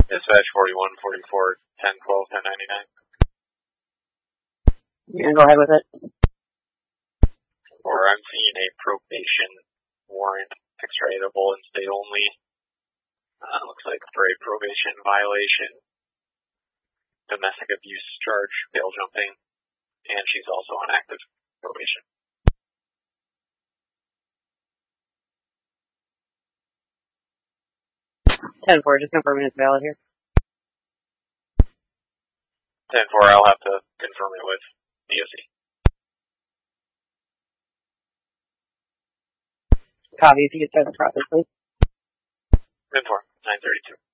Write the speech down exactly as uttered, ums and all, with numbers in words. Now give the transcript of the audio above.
Dispatch forty-one forty-four ten twelve ten ninety-nine. You're gonna go ahead with it? Or I'm seeing a probation warrant, extraditable and state only. Uh, looks like for a probation violation, domestic abuse charge, bail jumping, and she's also on active probation. ten four, just confirming it's valid here. ten four, I'll have to confirm it with D O C. Copy, if you could start the process, please. ten four, nine thirty-two.